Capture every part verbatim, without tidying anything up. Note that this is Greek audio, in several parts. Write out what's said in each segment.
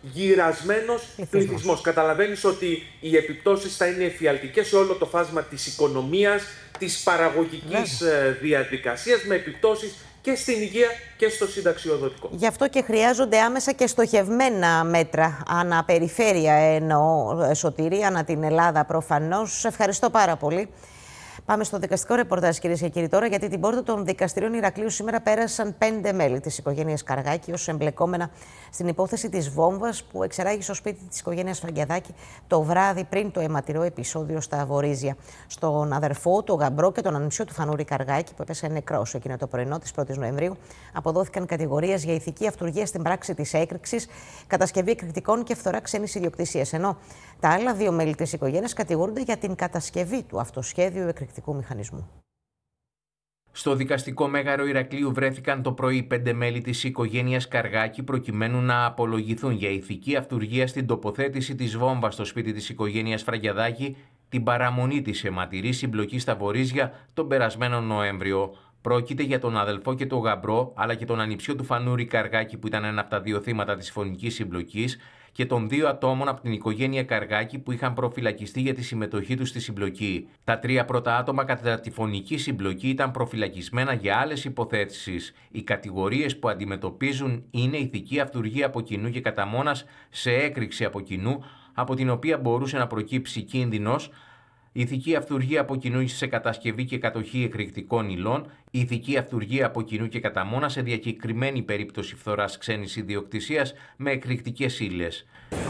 γυρασμένος πληθυσμός. Καταλαβαίνεις ότι οι επιπτώσεις θα είναι εφιαλτικές σε όλο το φάσμα της οικονομίας, της παραγωγικής Βέβαια. διαδικασίας, με επιπτώσεις και στην υγεία και στο συνταξιοδοτικό. Γι' αυτό και χρειάζονται άμεσα και στοχευμένα μέτρα, αναπεριφέρεια εννοώ, Σωτήρη, ανά την Ελλάδα προφανώς. Ευχαριστώ πάρα πολύ. Πάμε στο δικαστικό ρεπορτάζ, κυρίες και κύριοι, τώρα, γιατί την πόρτα των δικαστηρίων Ηρακλείου σήμερα πέρασαν πέντε μέλη της οικογένειας Καργάκη ως εμπλεκόμενα στην υπόθεση της βόμβας που εξεράγει στο σπίτι της οικογένειας Φραγκιαδάκη το βράδυ πριν το αιματηρό επεισόδιο στα Βορίζια. Στον αδερφό, τον γαμπρό και τον ανιψιό του Φανούρη Καργάκη, που έπεσε νεκρός εκείνο το πρωινό της πρώτης Νοεμβρίου, αποδόθηκαν κατηγορίες για ηθική αυτουργία στην πράξη της έκρηξης, κατασκευή εκρηκτικών και φθορά ξένης ιδιοκτησίας. Ενώ τα άλλα δύο μέλη της οικογένειας κατηγορούνται για την κατασκευή του αυτοσχέδιου εκρηκτικού μηχανισμού. Στο δικαστικό μέγαρο Ηρακλείου βρέθηκαν το πρωί πέντε μέλη της οικογένειας Καργάκη προκειμένου να απολογηθούν για ηθική αυτουργία στην τοποθέτηση της βόμβας στο σπίτι της οικογένειας Φραγκιαδάκη, την παραμονή της αιματηρής συμπλοκής στα Βορίζια τον περασμένο Νοέμβριο. Πρόκειται για τον αδελφό και τον γαμπρό, αλλά και τον ανιψιό του Φανούρη Καργάκη, που ήταν ένα από τα δύο θύματα της φωνικής συμπλοκής, και των δύο ατόμων από την οικογένεια Καργάκη που είχαν προφυλακιστεί για τη συμμετοχή τους στη συμπλοκή. Τα τρία πρώτα άτομα κατά τη φωνική συμπλοκή ήταν προφυλακισμένα για άλλες υποθέσεις. Οι κατηγορίες που αντιμετωπίζουν είναι ηθική αυτουργία από κοινού και κατά μόνας σε έκρηξη από κοινού, από την οποία μπορούσε να προκύψει κίνδυνος, ηθική αυτουργία από κοινού σε κατασκευή και κατοχή εκρηκτικών υλών, ηθική αυτουργία από κοινού και κατά μόνα σε διακεκριμένη περίπτωση φθοράς ξένης ιδιοκτησίας με εκρηκτικές ύλες.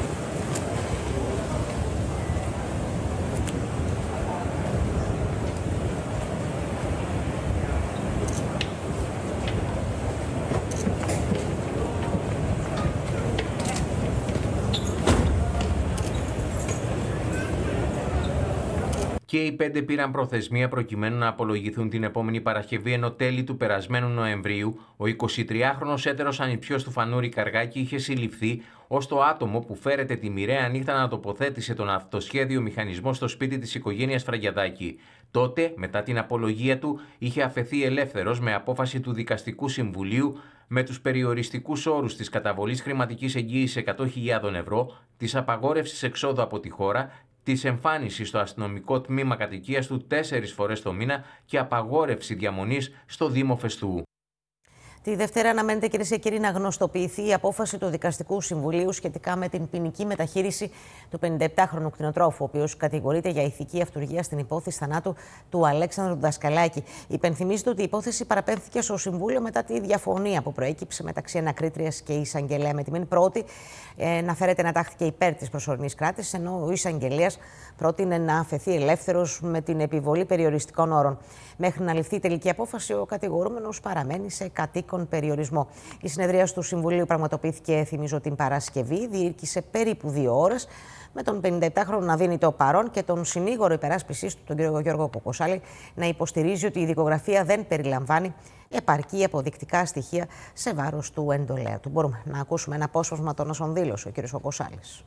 Και οι πέντε πήραν προθεσμία προκειμένου να απολογηθούν την επόμενη Παρασκευή, ενώ τέλη του περασμένου Νοεμβρίου ο εικοσιτριάχρονος έτερος ανιψιός του Φανούρη Καργάκη είχε συλληφθεί ως το άτομο που φέρεται τη μοιραία νύχτα να τοποθέτησε τον αυτοσχέδιο μηχανισμό στο σπίτι της οικογένειας Φραγκιαδάκη. Τότε, μετά την απολογία του, είχε αφαιθεί ελεύθερος με απόφαση του Δικαστικού Συμβουλίου με τους περιοριστικούς όρους της καταβολής χρηματικής εγγύησης εκατό χιλιάδες ευρώ, της απαγόρευσης εξόδου από τη χώρα, της εμφάνισης στο αστυνομικό τμήμα κατοικίας του τέσσερις φορές το μήνα και απαγόρευση διαμονής στο Δήμο Φεστού. Τη Δευτέρα αναμένεται, κυρίες και κύριοι, να γνωστοποιηθεί η απόφαση του Δικαστικού Συμβουλίου σχετικά με την ποινική μεταχείριση του πενηνταεπτάχρονου κτηνοτρόφου, ο οποίος κατηγορείται για ηθική αυτουργία στην υπόθεση θανάτου του Αλέξανδρου Δασκαλάκη. Υπενθυμίζεται ότι η υπόθεση παραπέμφθηκε στο Συμβούλιο μετά τη διαφωνία που προέκυψε μεταξύ ανακρίτριας και εισαγγελέα. Με τιμήν πρώτη ε, να φέρεται να τάχθηκε υπέρ της προσωρινής κράτησης, ενώ ο εισαγγελέας πρότεινε να αφαιθεί ελεύθερος με την επιβολή περιοριστικών όρων. Μέχρι να ληφθεί η τελική απόφαση, ο κατηγορούμενος παραμένει σε κατοίκον περιορισμό. Η συνεδρία του Συμβουλίου πραγματοποιήθηκε, θυμίζω, την Παρασκευή, διήρκησε περίπου δύο ώρες, με τον πενηνταεπτάχρονο να δίνει το παρόν και τον συνήγορο υπεράσπισης του, τον κύριο Γιώργο Κοκοσάλη, να υποστηρίζει ότι η δικογραφία δεν περιλαμβάνει επαρκή αποδεικτικά στοιχεία σε βάρος του εντολέα του. Μπορούμε να ακούσουμε ένα απόσπασμα των όσων δήλωσε ο κύριος Κοκοσάλης.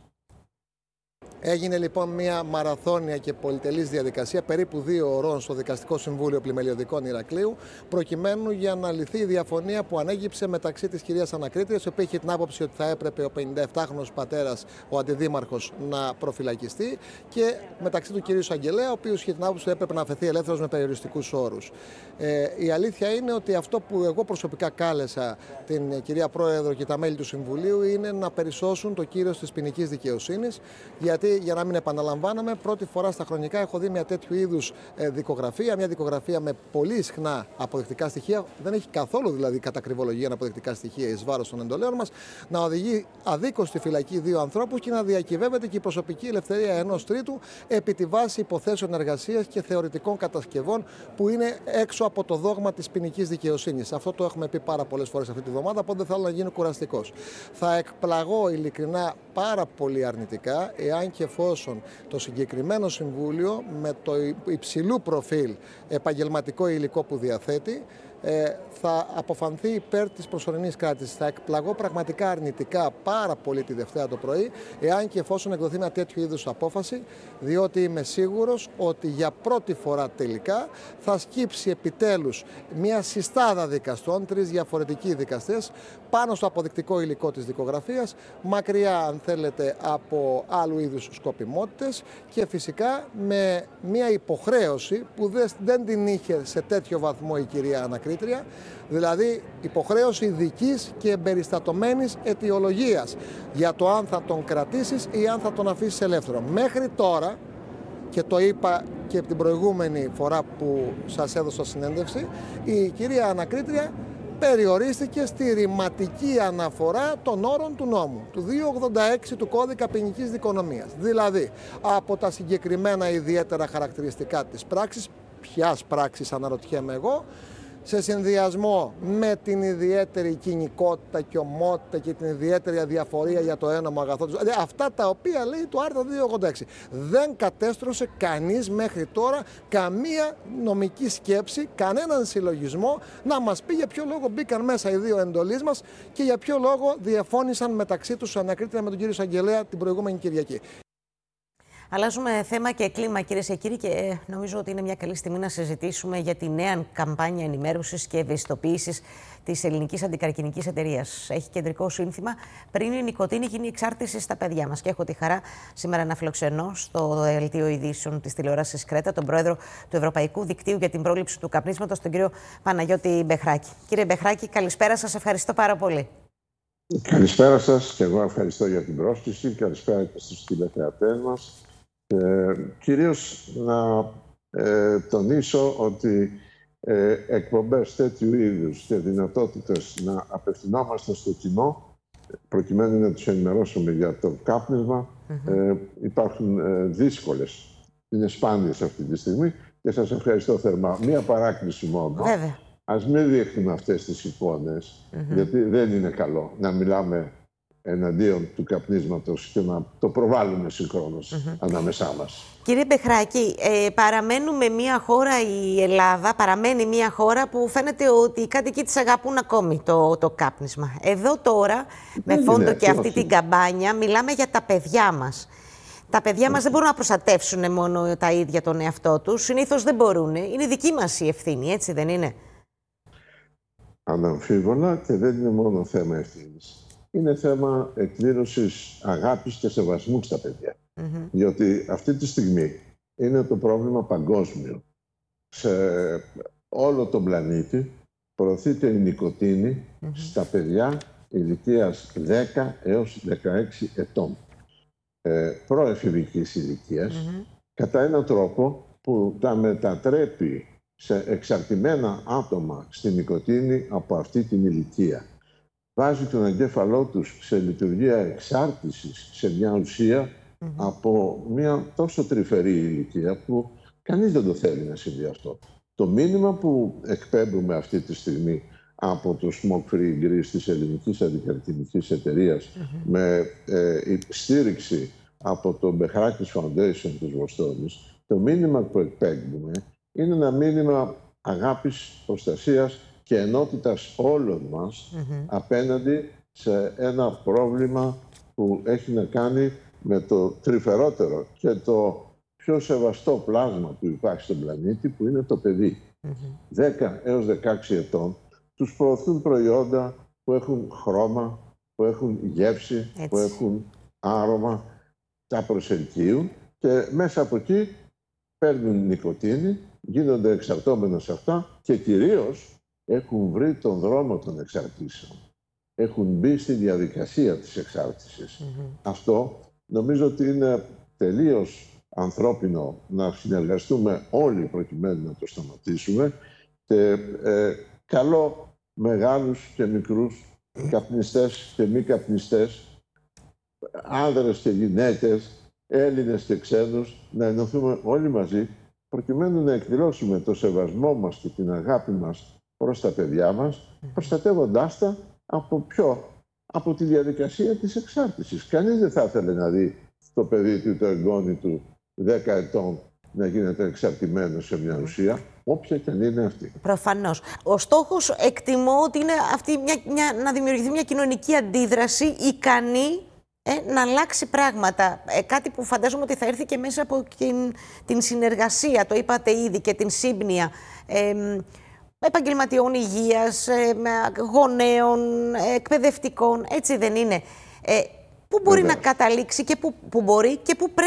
Έγινε λοιπόν μια μαραθώνια και πολυτελής διαδικασία περίπου δύο ωρών στο Δικαστικό Συμβούλιο Πλημελιωδικών Ηρακλείου, προκειμένου για να λυθεί η διαφωνία που ανέγυψε μεταξύ της κυρίας Ανακρίτριας, η οποία είχε την άποψη ότι θα έπρεπε ο πενηνταεπτάχρονος πατέρας, ο αντιδήμαρχος, να προφυλακιστεί, και μεταξύ του κυρίου Αγγελέα, ο οποίος είχε την άποψη ότι έπρεπε να αφαιθεί ελεύθερος με περιοριστικούς όρους. Ε, η αλήθεια είναι ότι αυτό που εγώ προσωπικά κάλεσα την κυρία Πρόεδρο και τα μέλη του Συμβουλίου είναι να περισσώσουν το κύρος της ποινικής δικαιοσύνης, γιατί, για να μην επαναλαμβάνομαι, πρώτη φορά στα χρονικά έχω δει μια τέτοιου είδους δικογραφία, μια δικογραφία με πολύ ισχνά αποδεικτικά στοιχεία, δεν έχει καθόλου δηλαδή κατακριβολογία αποδεικτικά στοιχεία εις βάρος των εντολέων μας, να οδηγεί αδίκως στη φυλακή δύο ανθρώπους και να διακυβεύεται και η προσωπική ελευθερία ενός τρίτου επί τη βάση υποθέσεων εργασίας και θεωρητικών κατασκευών που είναι έξω από το δόγμα της ποινικής δικαιοσύνης. Αυτό το έχουμε πει πάρα πολλές φορές αυτή τη βδομάδα, οπότε δεν θέλω να γίνω κουραστικός. Θα εκπλαγώ ειλικρινά πάρα πολύ αρνητικά εάν και εφόσον το συγκεκριμένο Συμβούλιο, με το υψηλού προφίλ επαγγελματικό υλικό που διαθέτει, ε, θα αποφανθεί υπέρ της προσωρινής κράτησης. Θα εκπλαγώ πραγματικά αρνητικά πάρα πολύ τη Δευτέρα το πρωί, εάν και εφόσον εκδοθεί μια τέτοιου είδους απόφαση, διότι είμαι σίγουρος ότι για πρώτη φορά τελικά θα σκύψει επιτέλους μια συστάδα δικαστών, τρεις διαφορετικοί δικαστές, πάνω στο αποδεικτικό υλικό της δικογραφίας, μακριά αν θέλετε από άλλου είδους σκοπιμότητες και φυσικά με μια υποχρέωση που δεν την είχε σε τέτοιο βαθμό η κυρία ανακρίτρια, δηλαδή υποχρέωση ειδικής και εμπεριστατωμένης αιτιολογίας για το αν θα τον κρατήσεις ή αν θα τον αφήσεις ελεύθερο. Μέχρι τώρα, και το είπα και την προηγούμενη φορά που σας έδωσα συνέντευξη, η κυρία ανακρίτρια περιορίστηκε στη ρηματική αναφορά των όρων του νόμου, του διακόσια ογδόντα έξι του Κώδικα Ποινικής Δικονομίας. Δηλαδή, από τα συγκεκριμένα ιδιαίτερα χαρακτηριστικά της πράξης, ποιας πράξης αναρωτιέμαι εγώ, σε συνδυασμό με την ιδιαίτερη κοινικότητα και ομότητα και την ιδιαίτερη αδιαφορία για το ένομο αγαθό του. Δηλαδή αυτά τα οποία λέει το άρθρο διακόσια ογδόντα έξι. Δεν κατέστρωσε κανείς μέχρι τώρα καμία νομική σκέψη, κανέναν συλλογισμό να μας πει για ποιο λόγο μπήκαν μέσα οι δύο εντολείς μας και για ποιο λόγο διαφώνησαν μεταξύ τους ανακρίτρια με τον κύριο Εισαγγελέα την προηγούμενη Κυριακή. Αλλάζουμε θέμα και κλίμα, κυρίες και κύριοι, και νομίζω ότι είναι μια καλή στιγμή να συζητήσουμε για τη νέα καμπάνια ενημέρωσης και ευαισθητοποίησης της Ελληνικής Αντικαρκινικής Εταιρείας. Έχει κεντρικό σύνθημα «Πριν η νοικοτήνη γίνει εξάρτηση στα παιδιά μας». Και έχω τη χαρά σήμερα να φιλοξενώ στο δελτίο ειδήσεων της τηλεόρασης Κρέτα τον πρόεδρο του Ευρωπαϊκού Δικτύου για την Πρόληψη του Καπνίσματος, τον κύριο Παναγιώτη Μπεχράκη. Κύριε Μπεχράκη, καλησπέρα σας. Ευχαριστώ πάρα πολύ. Καλησπέρα σας και εγώ ευχαριστώ για την πρόσκληση. Καλησπέρα και στους τηλεθεατές μας. Ε, κυρίως να ε, τονίσω ότι ε, εκπομπές τέτοιου είδους και δυνατότητες να απευθυνόμαστε στο κοινό προκειμένου να τους ενημερώσουμε για το κάπνισμα mm-hmm. ε, υπάρχουν ε, δύσκολες. Είναι σπάνιες αυτή τη στιγμή και σας ευχαριστώ θερμά. Μία παράκληση μόνο. Βέβαια. Ας μην δείχνουμε αυτές τις εικόνες, mm-hmm. γιατί δεν είναι καλό να μιλάμε εναντίον του καπνίσματος και να το προβάλλουμε συγχρόνως mm-hmm. ανάμεσά μας. Κύριε Μπεχράκη, ε, παραμένουμε μια χώρα, η Ελλάδα παραμένει μια χώρα που φαίνεται ότι οι κάτοικοι της αγαπούν ακόμη το, το κάπνισμα. Εδώ τώρα, δεν με φόντο και αυτή όχι. την καμπάνια, μιλάμε για τα παιδιά μας. Τα παιδιά mm-hmm. μας δεν μπορούν να προστατεύσουν μόνο τα ίδια τον εαυτό τους. Συνήθως δεν μπορούν. Είναι δική μας η ευθύνη, έτσι δεν είναι? Αναμφίβολα, και δεν είναι μόνο θέμα ευθύνης. Είναι θέμα εκδήλωσης αγάπης και σεβασμού στα παιδιά. Mm-hmm. Διότι αυτή τη στιγμή είναι το πρόβλημα παγκόσμιο. Σε όλο τον πλανήτη προωθείται η νοικοτήνη mm-hmm. στα παιδιά ηλικίας δέκα έως δεκαέξι ετών. Ε, προεφηβικής ηλικίας, mm-hmm. κατά έναν τρόπο που τα μετατρέπει σε εξαρτημένα άτομα στη νοικοτήνη από αυτή την ηλικία. Βάζει τον εγκέφαλό τους σε λειτουργία εξάρτησης σε μια ουσία mm-hmm. από μια τόσο τρυφερή ηλικία που κανείς δεν το θέλει να συμβεί αυτό. Το μήνυμα που εκπέμπουμε αυτή τη στιγμή από το Smoke Free Greece της Ελληνικής Αντικαρκινικής Εταιρείας mm-hmm. με ε, στήριξη από το Μπεχράκης Foundation της Βοστόνης, το μήνυμα που εκπέμπουμε είναι ένα μήνυμα αγάπης, προστασίας και ενότητας όλων μας mm-hmm. απέναντι σε ένα πρόβλημα που έχει να κάνει με το τρυφερότερο και το πιο σεβαστό πλάσμα που υπάρχει στον πλανήτη, που είναι το παιδί. Mm-hmm. δέκα έως δεκαέξι ετών τους προωθούν προϊόντα που έχουν χρώμα, που έχουν γεύση, Έτσι. που έχουν άρωμα, τα προσελκύουν και μέσα από εκεί παίρνουν νοικοτήνη, γίνονται εξαρτώμενα σε αυτά και κυρίως έχουν βρει τον δρόμο των εξαρτήσεων. Έχουν μπει στη διαδικασία της εξάρτησης. Mm-hmm. Αυτό νομίζω ότι είναι τελείως ανθρώπινο να συνεργαστούμε όλοι προκειμένου να το σταματήσουμε και ε, καλό μεγάλους και μικρούς καπνιστές και μη καπνιστές, άνδρες και γυναίκες, Έλληνες και ξένους, να ενωθούμε όλοι μαζί προκειμένου να εκδηλώσουμε το σεβασμό μας και την αγάπη μας προς τα παιδιά μας, προστατεύοντάς τα από ποιο? Από τη διαδικασία της εξάρτησης. Κανείς δεν θα ήθελε να δει το παιδί του, το εγγόνι του, δέκα ετών, να γίνεται εξαρτημένο σε μια ουσία, όποια και αν είναι αυτή. Προφανώς. Ο στόχος εκτιμώ ότι είναι αυτή μια, μια, να δημιουργηθεί μια κοινωνική αντίδραση ικανή ε, να αλλάξει πράγματα. Ε, κάτι που φαντάζομαι ότι θα έρθει και μέσα από την, την συνεργασία, το είπατε ήδη, και την σύμπνοια ε, επαγγελματιών υγείας, ε, γονέων, ε, εκπαιδευτικών, έτσι δεν είναι. Ε, πού μπορεί Βέβαια. να καταλήξει και πού, πού μπορεί και πού πρέπει